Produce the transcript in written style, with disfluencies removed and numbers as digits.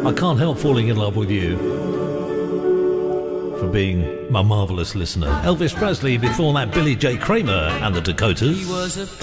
I can't help falling in love with you for being my marvellous listener. Elvis Presley, before that Billy J. Kramer and the Dakotas.